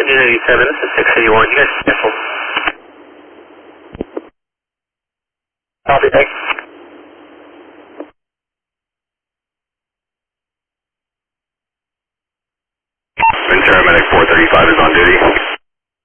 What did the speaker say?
Union 87, this is 681. You guys cancel. Copy, thanks. Ventura Medic 435 is on duty.